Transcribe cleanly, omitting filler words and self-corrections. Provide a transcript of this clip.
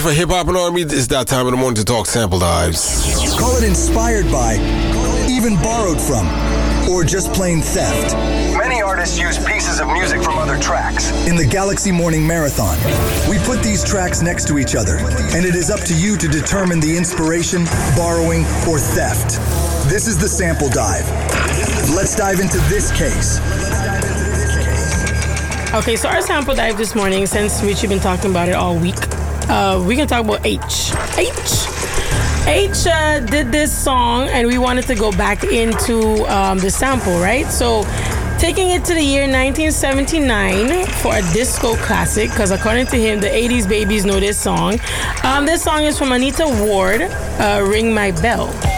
For Hip Hop and R&B, it's that time in the morning to talk sample dives. Call it inspired by, even borrowed from, or just plain theft. Many artists use pieces of music from other tracks. In the Galaxy Morning Marathon, we put these tracks next to each other, and it is up to you to determine the inspiration, borrowing, or theft. This is the sample dive. Let's dive into this case. Okay, so our sample dive this morning, since Richie been talking about it all week, we can talk about H. H did this song, and we wanted to go back into the sample, right? So, taking it to the year 1979 for a disco classic, because according to him, the 80s babies know this song. This song is from Anita Ward, Ring My Bell.